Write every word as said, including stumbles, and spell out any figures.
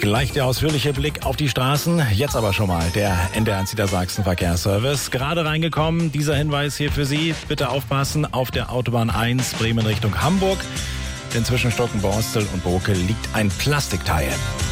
Gleich der ausführliche Blick auf die Straßen. Jetzt aber schon mal der N D R eins Niedersachsen Verkehrsservice. Gerade reingekommen, dieser Hinweis hier für Sie. Bitte aufpassen, auf der Autobahn eins Bremen Richtung Hamburg. Denn zwischen Stockenborstel und Bokel liegt ein Plastikteil.